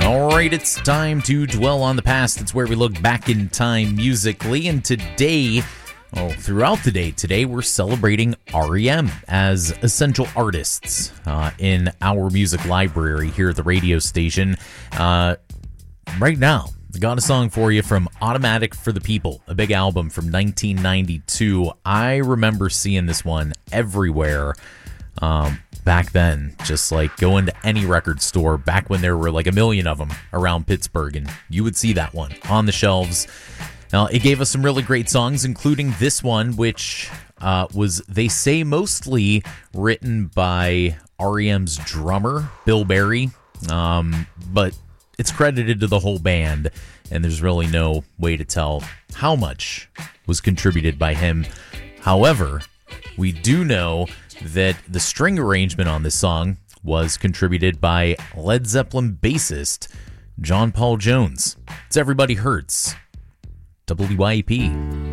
All right, it's time to dwell on the past. It's where we look back in time musically. And today, throughout the day today, we're celebrating REM as essential artists in our music library here at the radio station. Right now, I got a song for you from Automatic for the People, a big album from 1992. I remember seeing this one everywhere. Back then, just like going to any record store back when there were like a million of them around Pittsburgh, and you would see that one on the shelves. Now, it gave us some really great songs, including this one, which was, they say, mostly written by REM's drummer, Bill Berry, but it's credited to the whole band, and there's really no way to tell how much was contributed by him. However, we do know that the string arrangement on this song was contributed by Led Zeppelin bassist John Paul Jones. It's Everybody Hurts. WYEP.